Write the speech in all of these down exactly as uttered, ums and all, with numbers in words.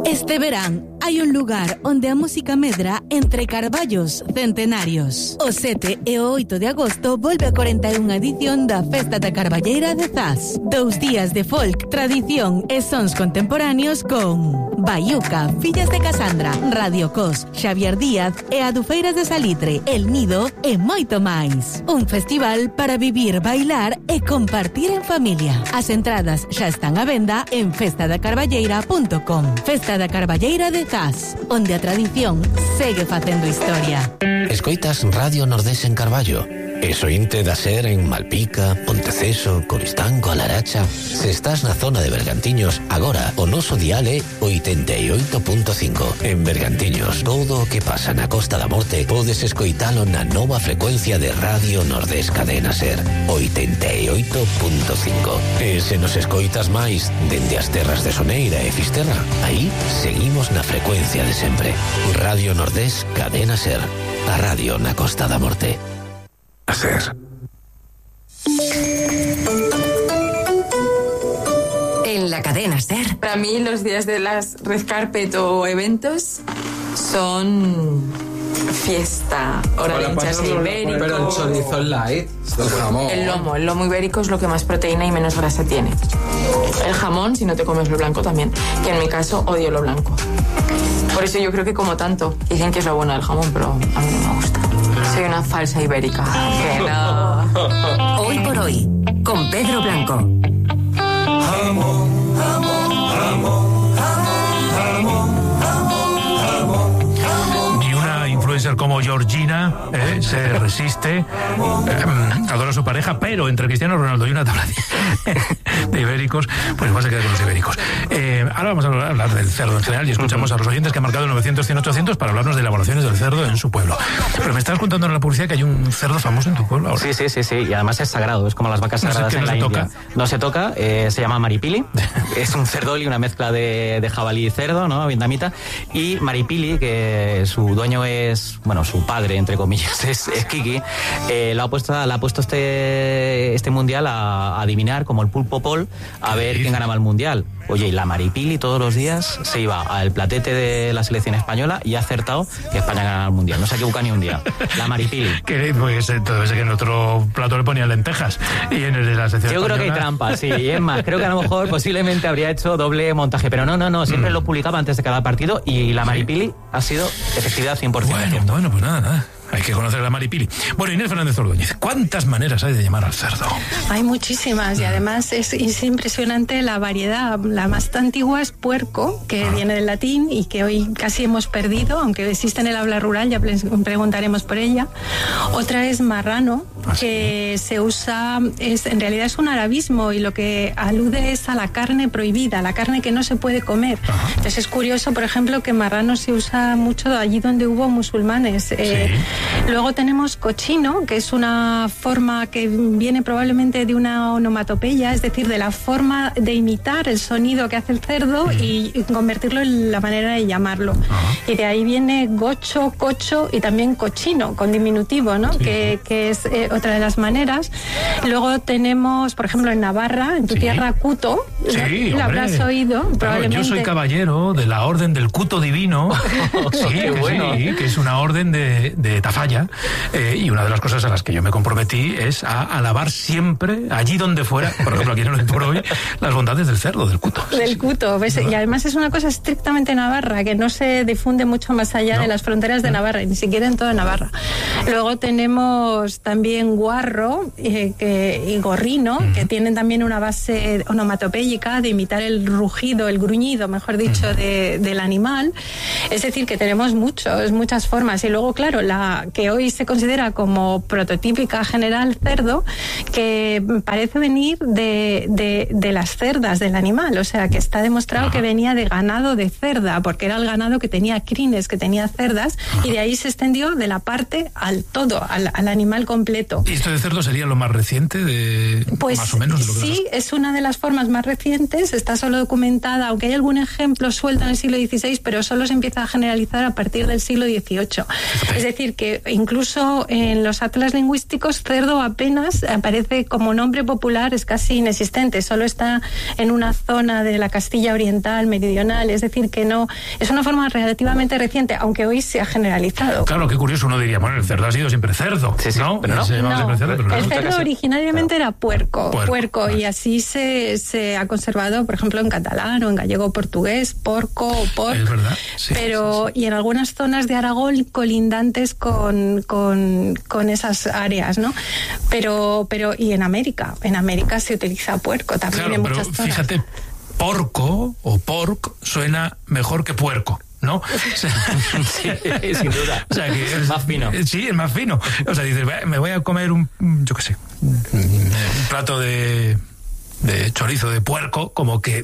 Este verán hai un lugar onde a música medra entre carballos centenarios. O sete e o oito de agosto volve a cuarenta e unha edición da Festa da Carballeira de Zas. Dous días de folk, tradición e sons contemporáneos con Bayuca, Fillas de Casandra, Radio Cos, Xavier Díaz e Adufeiras de Salitre, El Nido e moito máis. Un festival para vivir, bailar e compartir en familia. As entradas xa están á venda en festa da carballeira punto com. Festa da Carballeira de Zas, onde a tradición segue facendo historia. Escoitas Radio Nordés en Carballo. Eso inte da ser en Malpica, Ponteceso, Coristanco, A Laracha. Se estás na zona de Bergantiños, agora o noso dial é oitenta e oito punto cinco. En Bergantiños, todo o que pasa na Costa da Morte podes escoitalo na nova frecuencia de Radio Nordés Cadena Ser, oitenta e oito punto cinco. E se nos escoitas máis dende as terras de Soneira e Fisterra, aí seguimos na frecuencia de sempre. Radio Nordés Cadena Ser, a radio na Costa da Morte. A ser. En la cadena Ser. Para mí los días de las red carpet o eventos son fiesta, hora de hincharse ibérico. Pero el chorizo light, el jamón. El lomo, el lomo ibérico es lo que más proteína y menos grasa tiene. El jamón, si no te comes lo blanco también, que en mi caso odio lo blanco. Por eso yo creo que como tanto. Dicen que es lo bueno del jamón, pero a mí no me gusta. Soy una falsa ibérica. Que no. Hoy por hoy, con Pedro Blanco. Jamón, jamón, jamón, jamón, jamón, jamón, jamón. Ni una influencer como Georgina eh, se resiste. Eh, adora a su pareja, pero entre Cristiano Ronaldo y una tabla de, de ibéricos, pues va a quedar con los ibéricos. Eh, ahora vamos a hablar del cerdo en general y escuchamos a los oyentes que han marcado novecientos, cien, ochocientos para hablarnos de elaboraciones del cerdo en su pueblo. Pero me estabas contando en la publicidad que hay un cerdo famoso en tu pueblo ahora. Sí, sí, sí, sí. Y además es sagrado, es como las vacas sagradas no sé, en no la se India. Toca. No se toca, eh, se llama maripili. Es un cerdoli, una mezcla de, de jabalí y cerdo, ¿no? Vietnamita. Y maripili, que su dueño es, bueno, su padre, entre comillas, es, es Kiki, eh, la ha puesto, la ha puesto este, este mundial a, a adivinar, como el pulpo pol, a ver quién ganaba el mundial. Oye, y la maripili todos los días se iba al platete de la selección española y ha acertado que España gana el mundial. No se equivoca ni un día. La maripili. Que pues entonces que en otro plato le ponían lentejas y en el de la selección Yo española... creo que hay trampa, sí. Y es más, creo que a lo mejor posiblemente habría hecho doble montaje. Pero no, no, no. Siempre mm. lo publicaba antes de cada partido y la maripili sí. ha sido efectividad cien por ciento. Bueno, cierto. bueno, pues nada, nada. Hay que conocer la maripili. Bueno, Inés Fernández Ordóñez, ¿cuántas maneras hay de llamar al cerdo? Hay muchísimas y además es, es impresionante la variedad. La más antigua es puerco, que ah. viene del latín y que hoy casi hemos perdido, aunque existe en el habla rural, ya preguntaremos por ella. Otra es marrano, ah, que sí. se usa, es, en realidad es un arabismo y lo que alude es a la carne prohibida, la carne que no se puede comer. Ajá. Entonces es curioso, por ejemplo, que marrano se usa mucho allí donde hubo musulmanes. Eh, sí. Luego tenemos cochino, que es una forma que viene probablemente de una onomatopeya, es decir, de la forma de imitar el sonido que hace el cerdo y convertirlo en la manera de llamarlo. Uh-huh. Y de ahí viene gocho, cocho y también cochino, con diminutivo, ¿no? Sí. Que, que es eh, otra de las maneras. Luego tenemos, por ejemplo, en Navarra, en tu sí. tierra, cuto. Sí, lo habrás oído, claro, probablemente. Yo soy caballero de la Orden del Cuto Divino. Sí, Qué bueno. sí, que es una orden de, de Tafalla, eh, y una de las cosas a las que yo me comprometí es a alabar siempre, allí donde fuera, por ejemplo aquí en el por hoy, las bondades del cerdo, del cuto. Del sí, cuto, ¿ves? Y además es una cosa estrictamente navarra, que no se difunde mucho más allá no. de las fronteras de Navarra, ni siquiera en toda Navarra. Luego tenemos también guarro eh, que, y gorrino, uh-huh. que tienen también una base onomatopéyica de imitar el rugido, el gruñido, mejor dicho, uh-huh. de, del animal. Es decir, que tenemos muchos, muchas formas. Y luego, claro, la que hoy se considera como prototípica general cerdo, que parece venir de, de, de las cerdas del animal, o sea, que está demostrado Ajá. que venía de ganado de cerda, porque era el ganado que tenía crines, que tenía cerdas, Ajá. y de ahí se extendió de la parte al todo, al, al animal completo. ¿Y esto de cerdo sería lo más reciente de pues, más o menos? De lo que sí, nos... es una de las formas más recientes, está solo documentada, aunque hay algún ejemplo suelto en el siglo dieciséis, pero solo se empieza a generalizar a partir del siglo dieciocho. Fíjate. Es decir, que porque incluso en los atlas lingüísticos cerdo apenas aparece como nombre popular, es casi inexistente, solo está en una zona de la Castilla Oriental, meridional, es decir, que no, es una forma relativamente reciente, aunque hoy se ha generalizado. Claro, qué curioso, uno diría, bueno, el cerdo ha sido siempre cerdo, sí, sí, ¿no? Pero no, Se llama no. siempre cerdo, pero el no. cerdo originariamente era puerco, Puerco, puerco, vale. y así se, se ha conservado, por ejemplo, en catalán o en gallego portugués, porco o porc. Es verdad, sí, pero sí, sí. Y en algunas zonas de Aragón colindantes con, con, con esas áreas, ¿no? Pero, pero, y en América, en América se utiliza puerco también Claro, en pero muchas zonas. fíjate, porco o pork suena mejor que puerco, ¿no? O sea, Sí, sin duda. O sea, que es Más fino. Sí, es más fino. O sea, dices, me voy a comer un, yo qué sé, un plato de, de chorizo de puerco, como que...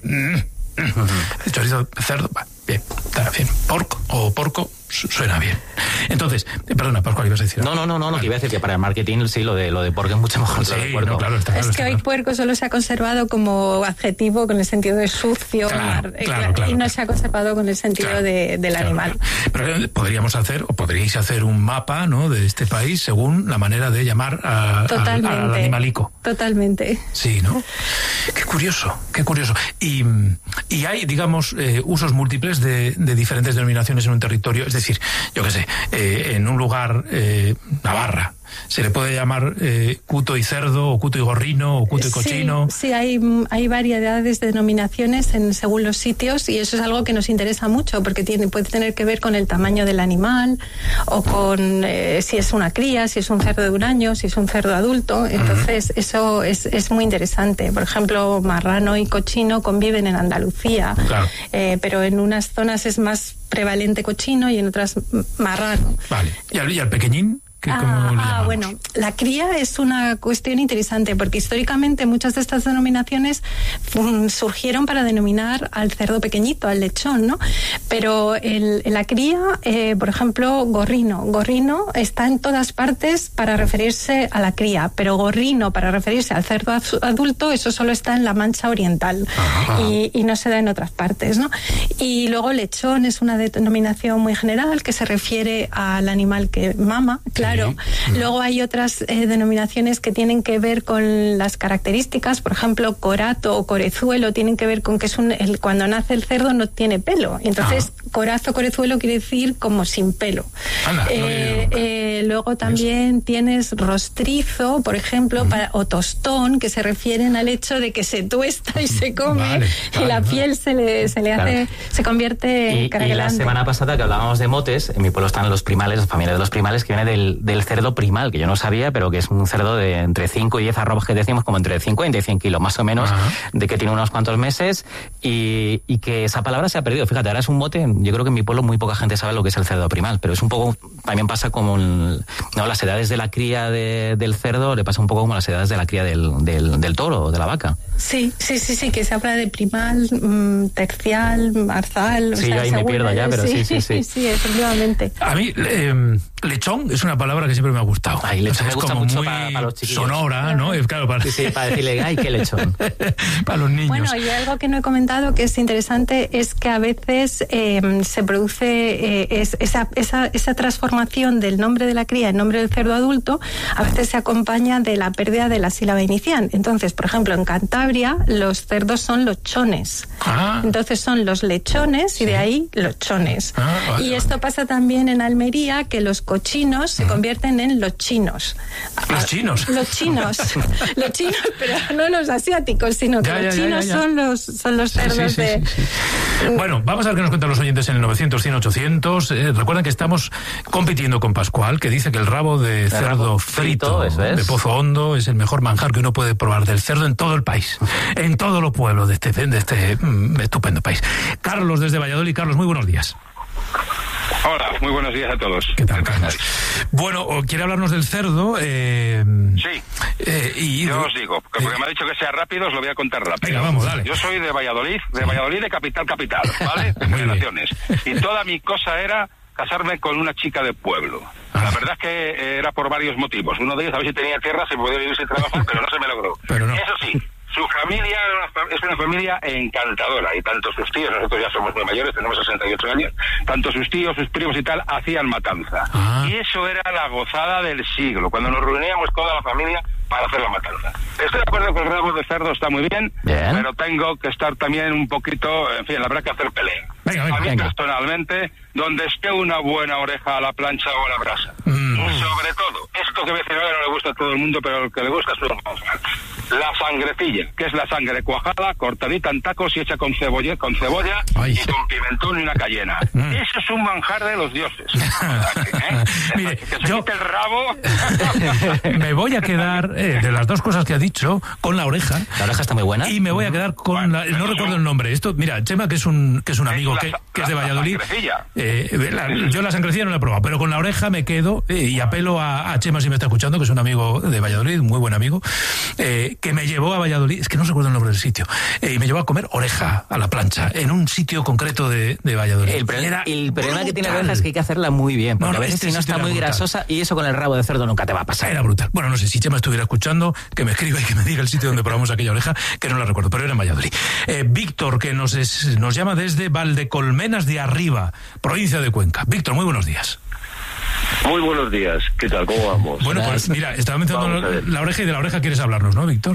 El chorizo de cerdo, va, bien, está bien. Porco o porco suena bien. Entonces, eh, perdona, Pascual, ibas a decir. No, no, no, no, lo Vale. que iba a decir que para el marketing sí, lo de lo de porco es mucho mejor que lo de Sí, puerco. no, claro, está claro. Es está que hoy claro. puerco solo se ha conservado como adjetivo con el sentido de sucio, Claro, mar, eh, claro, claro, y no claro. se ha conservado con el sentido Claro, de, del claro, animal. claro. Pero eh, podríamos hacer, o podríais hacer un mapa, ¿no?, de este país según la manera de llamar a- al, Totalmente. al animalico. Totalmente. Sí, ¿no? Qué curioso, qué curioso. Y, y hay, digamos, eh, usos múltiples de, de diferentes denominaciones en un territorio. Es decir, yo qué sé, eh, en un lugar, eh, Navarra, se le puede llamar eh, cuto y cerdo, o cuto y gorrino, o cuto y cochino. Sí, sí, hay, hay variedades de denominaciones en, según los sitios, y eso es algo que nos interesa mucho porque tiene, puede tener que ver con el tamaño del animal o con eh, si es una cría, si es un cerdo de un año, si es un cerdo adulto. Entonces, uh-huh. eso es, es muy interesante. Por ejemplo, marrano y cochino conviven en Andalucía, Claro. eh, pero en unas zonas es más prevalente cochino y en otras marrano. Vale. ¿Y al, y al pequeñín? ¿Qué, Ah, cómo le ah, llamamos? bueno, la cría es una cuestión interesante porque históricamente muchas de estas denominaciones um, surgieron para denominar al cerdo pequeñito, al lechón, ¿no? Pero el, la cría, eh, por ejemplo, gorrino. Gorrino está en todas partes para referirse a la cría, pero gorrino para referirse al cerdo adulto, eso solo está en la Mancha Oriental y, y no se da en otras partes, ¿no? Y luego lechón es una denominación muy general que se refiere al animal que mama, claro. Claro. Sí. Luego hay otras eh, denominaciones que tienen que ver con las características, por ejemplo, corato o corezuelo tienen que ver con que es un el, cuando nace el cerdo no tiene pelo. Entonces, ah. corazo, corezuelo quiere decir como sin pelo. Anda, eh, no eh, luego también Eso. tienes rostrizo, por ejemplo, uh-huh. para, o tostón, que se refieren al hecho de que se tuesta y se come vale, y vale, la vale. piel se le, se le hace, claro. se convierte en y, cara y la grande. semana pasada que hablábamos de motes, en mi pueblo están los primales, la familia de los primales, que viene del del cerdo primal, que yo no sabía, pero que es un cerdo de entre cinco y diez arrobas, que decimos como entre cincuenta y cien kilos, más o menos, uh-huh. de que tiene unos cuantos meses y, y que esa palabra se ha perdido. Fíjate, ahora es un mote, yo creo que en mi pueblo muy poca gente sabe lo que es el cerdo primal, pero es un poco, también pasa como el, no, las edades de la cría de, del cerdo, le pasa un poco como las edades de la cría del, del, del toro o de la vaca. Sí, sí, sí, sí, que se habla de primal, mmm, tercial, marzal. Sí, o sea, yo ahí me pierdo ya, pero sí, sí, sí. Sí, sí, efectivamente. A mí, eh, lechón es una palabra que siempre me ha gustado. Ay, lechón o sea, me es gusta como mucho muy para, para los chiquillos. Sonora, ¿no? Claro, para... Sí, sí, para decirle, ay, qué lechón. Para los niños. Bueno, y algo que no he comentado que es interesante es que a veces eh, se produce eh, es, esa, esa, esa transformación del nombre de la cría en nombre del cerdo adulto, a veces se acompaña de la pérdida de la sílaba inicial. Entonces, por ejemplo, en Cantabria los cerdos son lochones. Ah. Entonces son los lechones y de ahí lochones. Ah, vale, y esto vale. pasa también en Almería, que los cochinos se convierten en los chinos. ¿Los chinos? Los chinos. Los chinos, pero no los asiáticos, sino que Ya, los ya, ya, chinos ya, ya. son los son los cerdos Sí, sí, de... sí, sí, sí. Bueno, vamos a ver qué nos cuentan los oyentes en el novecientos, cien, ochocientos. Eh, recuerden que estamos compitiendo con Pascual, que dice que el rabo de cerdo rabo frito, frito, eso es. de Pozo Hondo es el mejor manjar que uno puede probar del cerdo en todo el país, en todos los pueblos de este, de este mm, estupendo país. Carlos, desde Valladolid. Carlos, muy buenos días. Hola, muy buenos días a todos. ¿Qué tal, Carlos? Bueno, quiere hablarnos del cerdo. Eh, sí. Eh, y, yo os digo, porque eh, me ha dicho que sea rápido, os lo voy a contar rápido. Venga, vamos, dale. Yo soy de Valladolid, de sí. Valladolid de capital, capital, ¿vale? De generaciones. Y toda mi cosa era casarme con una chica de pueblo. Ah. La verdad es que eh, era por varios motivos. Uno de ellos, a ver si tenía tierra, si podía vivir sin trabajar, pero no se me logró. Pero no. Eso sí, Su familia es una familia encantadora, y tanto sus tíos, nosotros ya somos muy mayores, tenemos sesenta y ocho años, tanto sus tíos, sus primos y tal, hacían matanza. Ah. Y eso era la gozada del siglo, cuando nos reuníamos toda la familia para hacer la matanza. Estoy de acuerdo que el rabo de cerdo está muy bien, bien, pero tengo que estar también un poquito, en fin, habrá que hacer pelea. Venga, venga, a mí venga. Personalmente, donde esté una buena oreja a la plancha o a la brasa. Mm. Y sobre todo, esto que voy a decir ahora no le gusta a todo el mundo, pero el que le gusta es un la sangrecilla, que es la sangre cuajada, cortadita en tacos y hecha con cebolla, con cebolla y con pimentón y una cayena. Mm. Eso es un manjar de los dioses. ¿Eh? Mire, que se yo quite el rabo. Me voy a quedar eh, de las dos cosas que ha dicho con la oreja. La oreja está muy buena. Y me voy a quedar con bueno, la, no recuerdo el nombre. Esto, mira, Chema, que es un que es un amigo es que, la, que es de Valladolid. La eh, la, yo la sangrecilla no la he probado, pero con la oreja me quedo eh, y apelo a, a Chema si me está escuchando, que es un amigo de Valladolid, muy buen amigo, eh, que me llevó a Valladolid, es que no recuerdo el nombre del sitio, eh, y me llevó a comer oreja a la plancha en un sitio concreto de, de Valladolid. El problema, el problema que tiene la oreja es que hay que hacerla muy bien, porque no, no, a veces este si no está muy brutal. Grasosa, y eso con el rabo de cerdo nunca te va a pasar. Era brutal. Bueno, no sé, si Chema estuviera escuchando, que me escriba y que me diga el sitio donde probamos aquella oreja, que no la recuerdo, pero era en Valladolid. Eh, Víctor, que nos, es, nos llama desde Valdecolmenas de Arriba, provincia de Cuenca. Víctor, muy buenos días. Muy buenos días, ¿qué tal? ¿Cómo vamos? Bueno, pues mira, estaba mencionando la, la oreja, y de la oreja quieres hablarnos, ¿no, Víctor?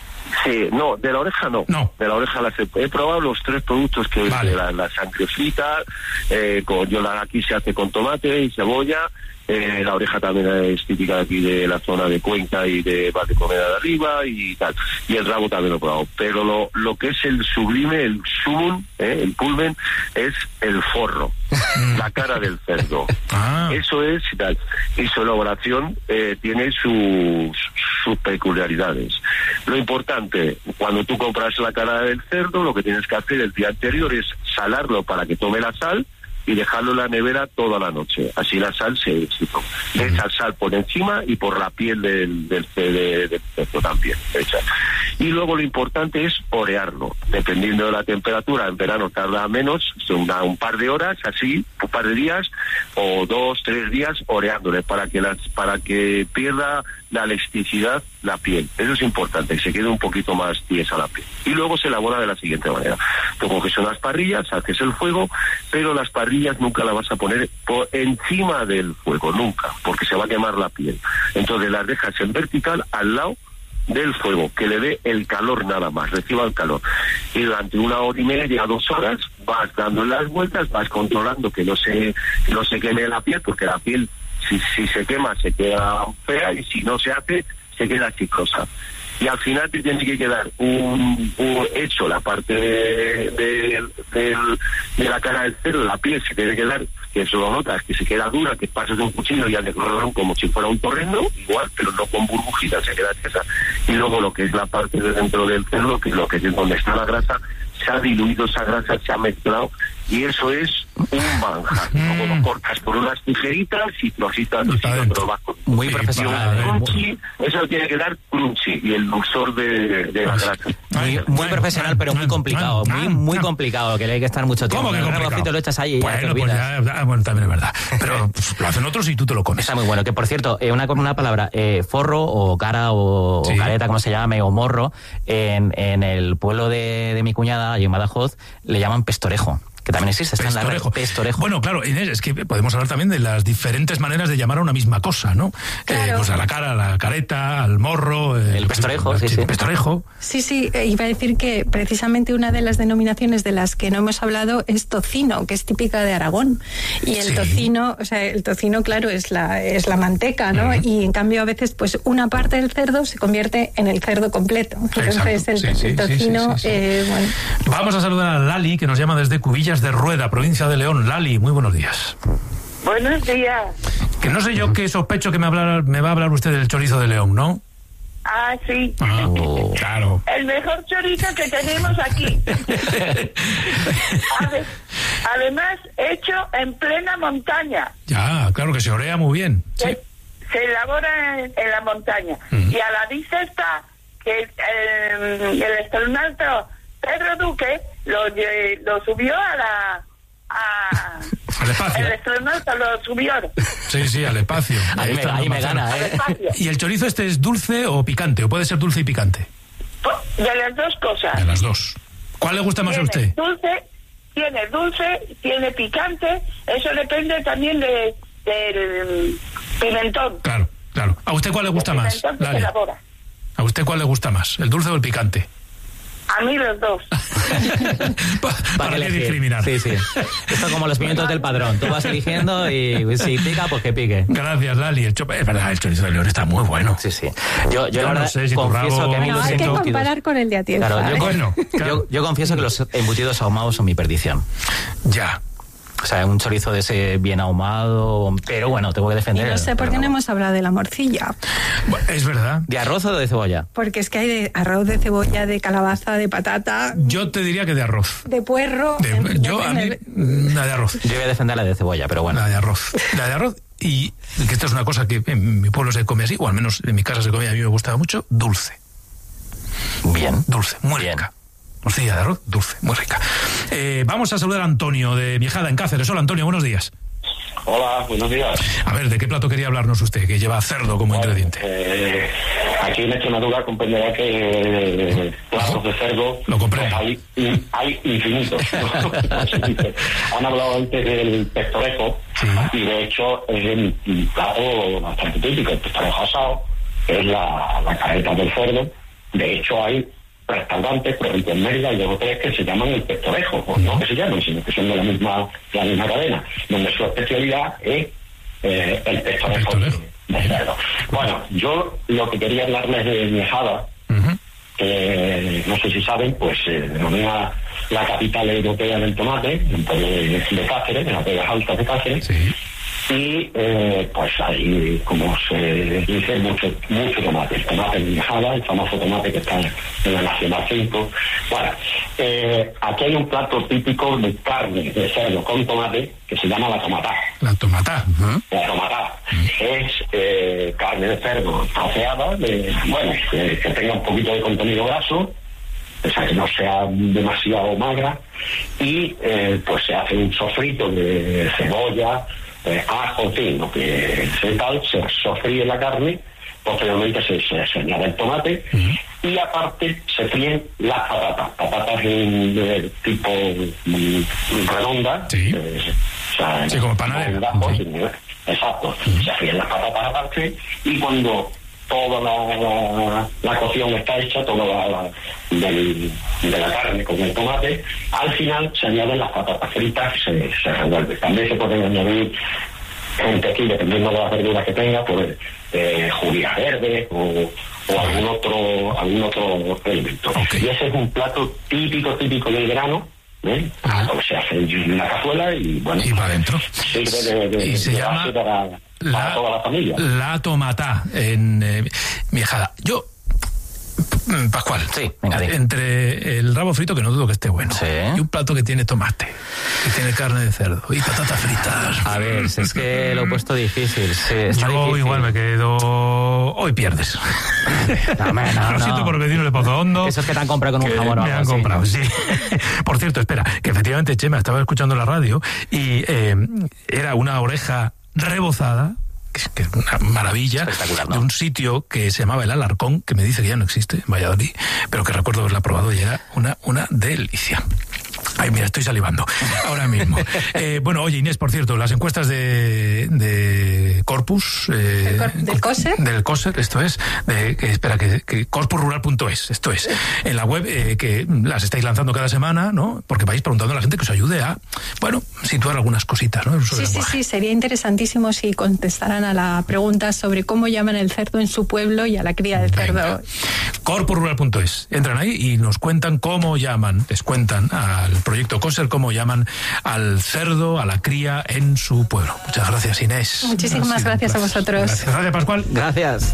Sí, no, de la oreja no. No. De la oreja las he, he probado los tres productos que vale. la, la sangre frita, eh, con, yo la aquí se hace con tomate y cebolla. Eh, la oreja también es típica de aquí de la zona de Cuenca y de Valdecolmenas de Arriba y tal. Y el rabo también lo he probado. Pero lo, lo que es el sublime, el sumum, eh, el culmen, es el forro, la cara del cerdo. Ah. Eso es tal. Y su elaboración eh, tiene sus, sus peculiaridades. Lo importante, cuando tú compras la cara del cerdo, lo que tienes que hacer el día anterior es salarlo para que tome la sal y dejarlo en la nevera toda la noche. Así la sal se excitó. Le echas sal por encima y por la piel del, del, del, del cerdo también. Echa. Y luego lo importante es orearlo. Dependiendo de la temperatura, en verano tarda menos, una, un par de horas, así, un par de días, o dos, tres días oreándole para que las, para que pierda la elasticidad la piel. Eso es importante, que se quede un poquito más tiesa la piel. Y luego se elabora de la siguiente manera. Tú coges unas parrillas, haces el fuego, pero las parrillas nunca las vas a poner por encima del fuego, nunca, porque se va a quemar la piel. Entonces las dejas en vertical al lado del fuego, que le dé el calor nada más, reciba el calor. Y durante una hora y media, dos horas, vas dando las vueltas, vas controlando que no se, no se queme la piel, porque la piel, si, si se quema, se queda fea, y si no se hace, se queda chiclosa. Y al final te tiene que quedar un, un hecho la parte de, de, de, de la cara del cerdo, la piel se tiene que quedar, que eso lo notas, que se queda dura, que pasas de un cuchillo y al de como si fuera un torrendo, igual, pero no con burbujitas, se queda esa. Y luego lo que es la parte de dentro del cerdo, que es lo que es donde está la grasa, se ha diluido esa grasa, se ha mezclado, y eso es un manjar. Mm. Luego lo cortas por unas tijeritas y trocitas, lo vas con muy profesional. Crunchy, eso tiene que dar crunchy y el dulzor de, de la grasa. Muy, muy profesional, pero muy complicado. Muy muy complicado, que le hay que estar mucho tiempo. ¿Cómo que el rebocito lo echas ahí y bueno, ya te olvidas. Pues ya, bueno, también es verdad. Pero pues, lo hacen otros y tú te lo comes. Está muy bueno. Que por cierto, eh, una, una palabra, eh, forro o cara o, sí. o careta, como se llame, o morro, en, en el pueblo de, de mi cuñada, allí en Badajoz, le llaman pestorejo. Que también existe, está pestorejo. En la pestorejo. Bueno, claro, Inés, es que podemos hablar también de las diferentes maneras de llamar a una misma cosa, ¿no? Claro. Eh, pues a la cara, a la careta, al morro... Eh, el pestorejo, el, sí, sí. pestorejo. Sí, sí, iba a decir que precisamente una de las denominaciones de las que no hemos hablado es tocino, que es típica de Aragón. Y el sí. tocino, o sea, el tocino, claro, es la, es la manteca, ¿no? Uh-huh. Y en cambio a veces, pues una parte del cerdo se convierte en el cerdo completo. Entonces el, sí, sí, el tocino, sí, sí, sí, sí. Eh, bueno. Vamos a saludar a Lali, que nos llama desde Cubillas de Rueda, provincia de León. Lali, muy buenos días. Buenos días. Que no sé yo qué sospecho que me, hablar, me va a hablar usted del chorizo de León, ¿no? Ah, sí. Ah, oh, claro. El mejor chorizo que tenemos aquí. Además, hecho en plena montaña. Ya, claro que se orea muy bien. Se, sí. se elabora en, en la montaña. Uh-huh. Y a la vista está que el, el astronauta Pedro Duque lo, lo subió a la... A, al espacio. El astronauta lo subió. Sí, sí, al espacio. Ahí, me, ahí me gana, ¿eh? ¿Y el chorizo este es dulce o picante? ¿O puede ser dulce y picante? De las dos cosas. De las dos. ¿Cuál le gusta más tiene a usted? Dulce, tiene dulce, tiene picante. Eso depende también de del pimentón. Claro, claro. ¿A usted cuál le gusta el más? pimentón que se Lalia? elabora. ¿A usted cuál le gusta más? ¿El dulce o el picante? A mí los dos. ¿Para qué discriminar? Sí, sí. Esto como los pimientos del padrón. Tú vas eligiendo y si pica, pues que pique. Gracias, Lali. El cho- es verdad, el chorizo de León está muy bueno. Sí, sí. Yo, yo, Yo la verdad, no sé si tu confieso rabo- que a mí No, los hay que embutidos... comparar con el de Atienza. Claro, yo, ¿eh? Bueno, claro. yo, yo confieso que los embutidos ahumados son mi perdición. Ya. O sea, un chorizo de ese bien ahumado, pero bueno, tengo que Y defender. no sé por qué no hemos hablado de la morcilla. Bueno, es verdad. ¿De arroz o de cebolla? Porque es que hay de arroz, de cebolla, de calabaza, de patata, Yo te diría que de arroz. de puerro. De- en- yo, a mí, depende. mm, la de arroz. Yo voy a defender la de cebolla, pero bueno. La de arroz. La de arroz. Y que esto es una cosa que en mi pueblo se come así, o al menos en mi casa se come, a mí me gustaba mucho, dulce. Bien. Dulce, muy Bien. rica. Morcilla de arroz, dulce, muy rica. Eh, vamos a saludar a Antonio de Miejada, en Cáceres. Hola, Antonio, buenos días. Hola, buenos días. A ver, ¿de qué plato quería hablarnos usted, que lleva cerdo como ingrediente? Eh, aquí en Extremadura comprenderá que eh, platos de cerdo Lo comprendo. pues hay, hay infinitos. Han hablado antes del pestorejo y de hecho es un plato bastante típico, el pestorejo asado, que es la, la careta del cerdo. De hecho hay restaurantes, por ejemplo en Mérida hay dos o tres que se llaman el pestorejo, o no que se llaman, sino que son de la misma, la misma cadena, donde su especialidad es eh, el pestorejo de, de cerdo. Bueno, yo lo que quería hablarles de Miejada, que no sé si saben, pues se eh, denomina la capital europea del tomate, en pueblo de, de Cáceres, en las Vegas Altas de Cáceres. Sí. Y eh, pues hay, como se dice, mucho mucho tomate. El tomate de Miejada, el famoso tomate que está en la Nacional cinco. Bueno, eh, aquí hay un plato típico de carne de cerdo con tomate que se llama la tomatá. La tomatá. ¿eh? La tomatá es eh, carne de cerdo troceada, de, bueno, que, que tenga un poquito de contenido graso, o sea, que no sea demasiado magra, y eh, pues se hace un sofrito de cebolla, eh, ajo, en fin, lo que se tal, se sofríe la carne, posteriormente se, se, se añade el tomate, uh-huh. y aparte se fríen las patatas, patatas de, de tipo mm, redonda, sí. eh, o sea, sí, como panadera. Sí. Exacto, uh-huh. Se fríen las patatas aparte, y cuando toda la, la, la cocción está hecha, toda la, la del, de la carne con el tomate, al final se añaden las patatas fritas y se, se revuelve. También se pueden añadir gente aquí, dependiendo de las verduras que tenga, pues eh, judías verdes o, o algún otro algún otro elemento. Okay. Y ese es un plato típico, típico del grano, ¿eh? Ah. Se hace en una cazuela y bueno, y para adentro. Sirve de, de, y se de llama para, la, para toda la familia. La tomatá en eh, Miejada. Yo, Pascual, sí, venga, entre el rabo frito, que no dudo que esté bueno, sí. y un plato que tiene tomate, que tiene carne de cerdo y patatas fritas. A ver, es que lo he puesto difícil. Sí, está Yo difícil. igual me quedo... Hoy pierdes. No, man, no, lo siento no. por vecino de Pozo Hondo. Esos que te han comprado con un jamón o Me algo han así. comprado, sí. Por cierto, espera, que efectivamente Chema estaba escuchando la radio y eh, era una oreja rebozada, que es una maravilla, ¿no? de un sitio que se llamaba El Alarcón, que me dice que ya no existe en Valladolid, pero que recuerdo haberla probado y era una, una delicia. Ay, mira, estoy salivando ahora mismo. Eh, bueno, oye, Inés, por cierto, las encuestas de, de Corpus... Eh, ¿Del, del COSER? Del COSER, esto es. De, que, espera, que, que corpus rural punto es, esto es. En la web, eh, que las estáis lanzando cada semana, ¿no? Porque vais preguntando a la gente que os ayude a, bueno, situar algunas cositas, ¿no? Sí, sí, sí, sería interesantísimo si contestaran a la pregunta sobre cómo llaman el cerdo en su pueblo y a la cría del cerdo. corpus rural punto es. Entran ahí y nos cuentan cómo llaman, les cuentan al proyecto COSER, cómo llaman al cerdo, a la cría en su pueblo. Muchas gracias, Inés. Muchísimas gracias a vosotros. Gracias, gracias Pascual. Gracias.